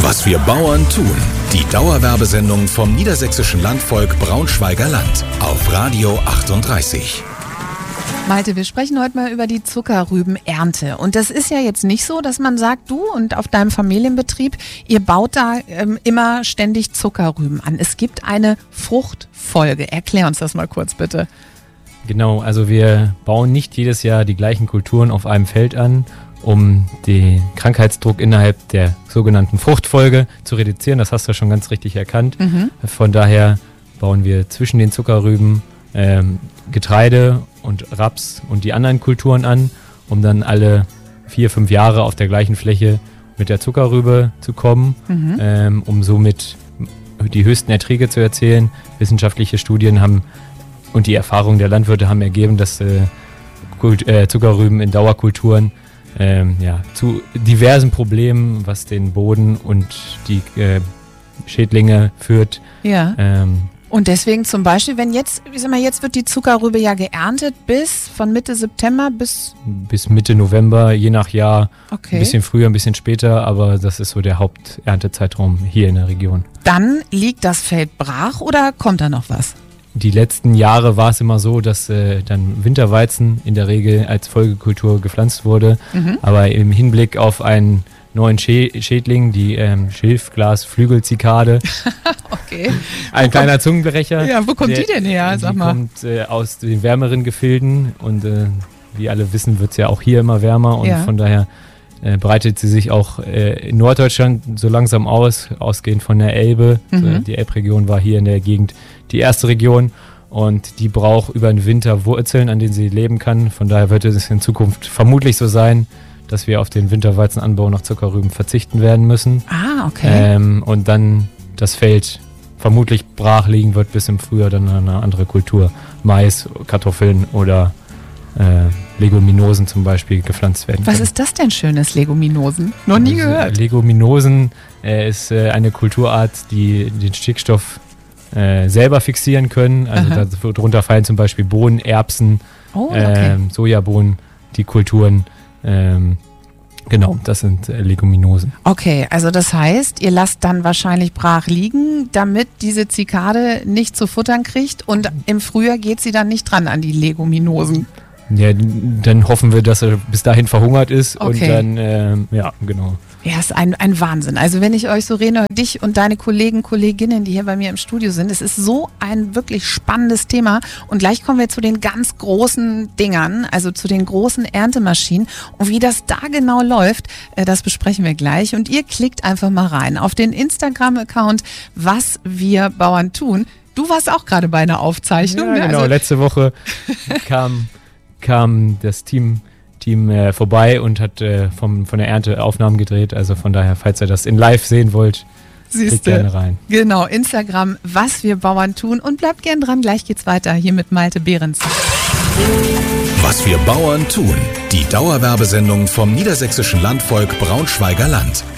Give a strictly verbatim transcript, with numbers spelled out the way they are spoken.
Was wir Bauern tun. Die Dauerwerbesendung vom Niedersächsischen Landvolk Braunschweiger Land auf Radio achtunddreißig. Malte, wir sprechen heute mal über die Zuckerrübenernte. Und das ist ja jetzt nicht so, dass man sagt, du und auf deinem Familienbetrieb, ihr baut da ähm, immer ständig Zuckerrüben an. Es gibt eine Fruchtfolge. Erklär uns das mal kurz, bitte. Genau, also wir bauen nicht jedes Jahr die gleichen Kulturen auf einem Feld an, um den Krankheitsdruck innerhalb der sogenannten Fruchtfolge zu reduzieren. Das hast du ja schon ganz richtig erkannt. Mhm. Von daher bauen wir zwischen den Zuckerrüben ähm, Getreide und Raps und die anderen Kulturen an, um dann alle vier, fünf Jahre auf der gleichen Fläche mit der Zuckerrübe zu kommen, mhm. ähm, um somit die höchsten Erträge zu erzielen. Wissenschaftliche Studien haben und die Erfahrungen der Landwirte haben ergeben, dass äh, Kult, äh, Zuckerrüben in Dauerkulturen ähm, ja, zu diversen Problemen, was den Boden und die äh, Schädlinge führt. Ja. Ähm, Und deswegen zum Beispiel, wenn jetzt, ich sag mal, jetzt wird die Zuckerrübe ja geerntet bis von Mitte September bis... Bis Mitte November, je nach Jahr. Okay. Ein bisschen früher, ein bisschen später, aber das ist so der Haupterntezeitraum hier in der Region. Dann liegt das Feld brach oder kommt da noch was? Die letzten Jahre war es immer so, dass äh, dann Winterweizen in der Regel als Folgekultur gepflanzt wurde. Mhm. Aber im Hinblick auf einen neuen Schä- Schädling, die ähm, Schilfglas-Flügelzikade. Okay. Ein kleiner Zungenbrecher. Ja, wo kommt der, die denn her? Sag die mal. kommt äh, aus den wärmeren Gefilden und äh, wie alle wissen, wird es ja auch hier immer wärmer und ja. von daher äh, breitet sie sich auch äh, in Norddeutschland so langsam aus, ausgehend von der Elbe. Mhm. So, die Elbregion war hier in der Gegend die erste Region und die braucht über den Winter Wurzeln, an denen sie leben kann. Von daher wird es in Zukunft vermutlich so sein, dass wir auf den Winterweizenanbau nach Zuckerrüben verzichten werden müssen. Ah, okay. Ähm, und dann das Feld vermutlich brach liegen wird bis im Frühjahr dann eine andere Kultur. Mais, Kartoffeln oder äh, Leguminosen zum Beispiel gepflanzt werden. Was können. ist das denn Schönes, Leguminosen? Noch nie also, gehört. Leguminosen äh, ist äh, eine Kulturart, die den Stickstoff äh, selber fixieren können. Also Aha. darunter fallen zum Beispiel Bohnen, Erbsen, Oh, okay. äh, Sojabohnen, die Kulturen. Ähm, genau, das sind äh, Leguminosen. Okay, also das heißt, ihr lasst dann wahrscheinlich brach liegen, damit diese Zikade nicht zu futtern kriegt und im Frühjahr geht sie dann nicht dran an die Leguminosen. Ja, dann hoffen wir, dass er bis dahin verhungert ist Okay. und dann, ähm, ja, genau. Ja, ist ein, ein Wahnsinn. Also wenn ich euch so rede, dich und deine Kollegen, Kolleginnen, die hier bei mir im Studio sind, es ist so ein wirklich spannendes Thema. Und gleich kommen wir zu den ganz großen Dingern, also zu den großen Erntemaschinen. Und wie das da genau läuft, äh, das besprechen wir gleich. Und ihr klickt einfach mal rein auf den Instagram-Account, was wir Bauern tun. Du warst auch gerade bei einer Aufzeichnung. Ja, ne? genau. Also, Letzte Woche kam, kam das Team, Team äh, vorbei und hat äh, vom, von der Ernte Aufnahmen gedreht. Also von daher, falls ihr das in live sehen wollt, klickt gerne rein. Genau, Instagram, was wir Bauern tun. Und bleibt gern dran, gleich geht's weiter hier mit Malte Behrens. Was wir Bauern tun. Die Dauerwerbesendung vom Niedersächsischen Landvolk Braunschweiger Land